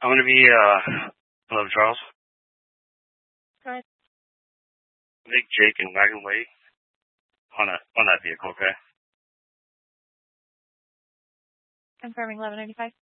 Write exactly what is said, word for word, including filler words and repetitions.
I'm going to be, uh, hello, Charles. Go ahead. Nick, Jake, and Wagon Wade on, a, on that vehicle, okay? Confirming eleven ninety-five.